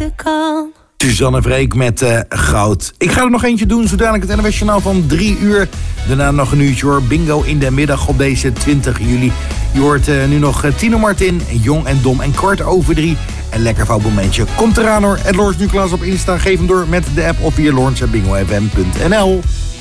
te kalm. Suzanne Vreek met goud. Ik ga er nog eentje doen, zo dadelijk het NOS Journaal van 3 uur. Daarna nog een uurtje hoor. Bingo in de middag op deze 20 juli. Je hoort nu nog Tino Martin, Jong en Dom en 3:15. Een lekker fout momentje. Komt eraan hoor. En Lawrence Nicolas op Insta. Geef hem door met de app of via lawrence@bingofm.nl.